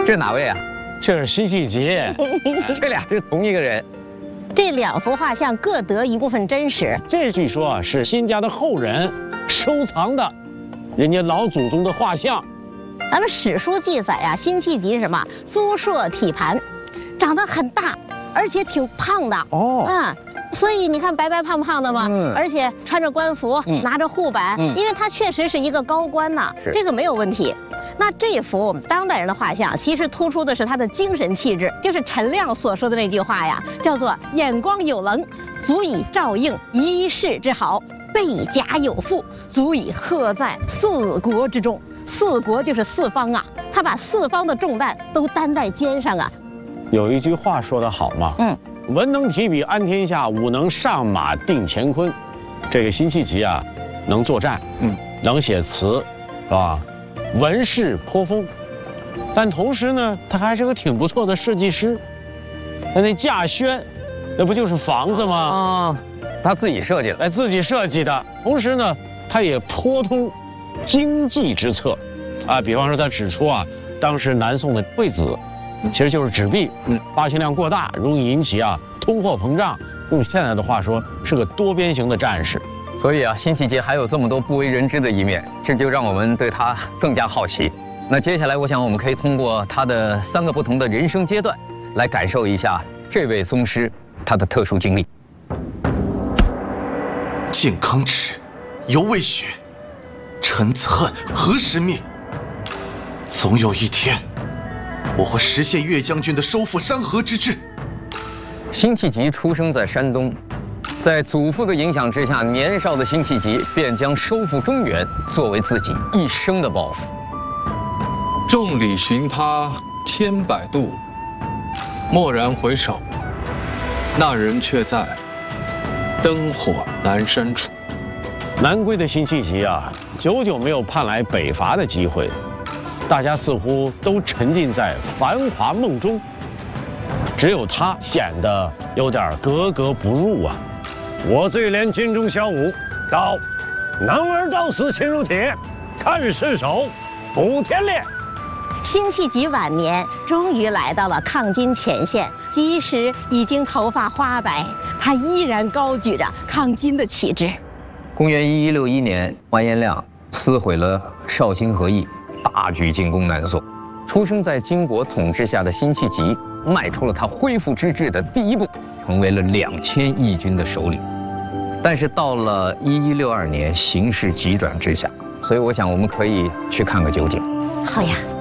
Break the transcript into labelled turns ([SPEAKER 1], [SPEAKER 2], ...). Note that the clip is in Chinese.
[SPEAKER 1] 这是哪位啊？
[SPEAKER 2] 这是辛弃疾，
[SPEAKER 1] 这俩是同一个人。
[SPEAKER 3] 这2幅画像各得一部分真实。
[SPEAKER 2] 这据说啊是辛家的后人收藏的，人家老祖宗的画像。
[SPEAKER 3] 咱们史书记载啊，辛弃疾是什么？粗硕体盘，长得很大，而且挺胖的。所以你看白白胖胖的嘛，而且穿着官服，拿着护板，因为他确实是一个高官呐，这个没有问题。那这幅我们当代人的画像，其实突出的是他的精神气质，就是陈亮所说的那句话呀，叫做“眼光有棱，足以照应一世之好；背甲有腹，足以喝在四国之中。”四国就是四方啊，他把四方的重担都担在肩上啊。
[SPEAKER 2] 有一句话说得好嘛，文能提笔安天下，武能上马定乾坤。这个辛弃疾啊，能作战，能写词，是吧？文势颇丰，但同时呢，他还是个挺不错的设计师。他那稼轩，那不就是房子吗？
[SPEAKER 1] 他自己设计的，
[SPEAKER 2] 自己设计的。同时呢，他也颇通经济之策，比方说他指出啊，当时南宋的贵子，其实就是纸币，发行量过大，容易引起通货膨胀。用现在的话说，是个多边形的战士。
[SPEAKER 1] 所以辛弃疾还有这么多不为人知的一面，这就让我们对他更加好奇。那接下来，我想我们可以通过他的3个不同的人生阶段，来感受一下这位宗师他的特殊经历。
[SPEAKER 4] 健康耻，犹未雪。臣子恨，何时灭？总有一天，我会实现岳将军的收复山河之志。
[SPEAKER 1] 辛弃疾出生在山东，在祖父的影响之下，年少的辛弃疾便将收复中原作为自己一生的抱负。
[SPEAKER 5] 众里寻他千百度，蓦然回首，那人却在灯火阑珊处。
[SPEAKER 2] 南归的辛弃疾啊，久久没有盼来北伐的机会，大家似乎都沉浸在繁华梦中，只有他显得有点格格不入啊。我最怜军中小武，道：男儿到死心如铁，看尸首补天裂。
[SPEAKER 3] 辛弃疾晚年终于来到了抗金前线，即使已经头发花白，他依然高举着抗金的旗帜。
[SPEAKER 1] 公元1161年，完颜亮撕毁了绍兴和议，大举进攻南宋。出生在金国统治下的辛弃疾，迈出了他恢复之志的第一步，成为了2000义军的首领。但是到了1162年，形势急转直下，所以我想我们可以去看个究竟。
[SPEAKER 3] 好呀。